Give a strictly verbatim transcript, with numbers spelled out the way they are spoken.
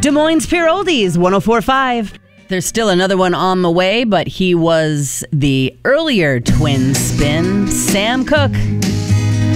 Des Moines Pure Oldies, one oh four point five. There's still another one on the way, but he was the earlier twin spin, Sam Cooke.